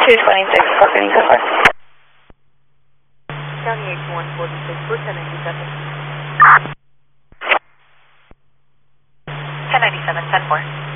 226, parking so far. County 8146, we're 1097. 1097, 10-4.